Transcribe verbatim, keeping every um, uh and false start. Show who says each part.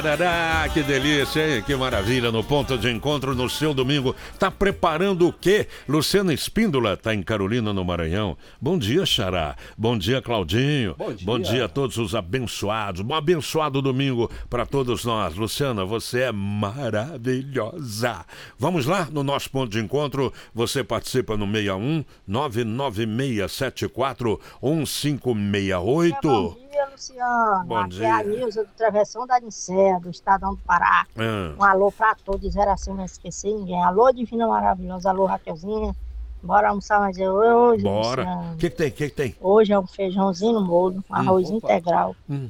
Speaker 1: Ah, que delícia, hein? Que maravilha, no ponto de encontro no seu domingo. Tá preparando o quê? Luciana Espíndola tá em Carolina, no Maranhão. Bom dia, Xará. Bom dia, Claudinho.
Speaker 2: Bom dia.
Speaker 1: Bom dia a todos os abençoados. Um abençoado domingo para todos nós. Luciana, você é maravilhosa. Vamos lá no nosso ponto de encontro. Você participa no seis um nove nove seis sete quatro um cinco seis oito.
Speaker 3: Bom dia, Luciano.
Speaker 1: Bom
Speaker 3: Aqui
Speaker 1: dia.
Speaker 3: é a Nilza do Travessão da Nicéia, do Estadão do Pará.
Speaker 1: Ah.
Speaker 3: Um alô pra todos, dizer assim, não esquecer ninguém. Alô, Divina Maravilhosa. Alô, Raquelzinha. Bora almoçar mais hoje,
Speaker 1: Bora.
Speaker 3: Luciano.
Speaker 1: O que, que tem? O que, que tem?
Speaker 3: Hoje é um feijãozinho no molho, um arroz
Speaker 2: opa.
Speaker 3: integral,
Speaker 1: Hum.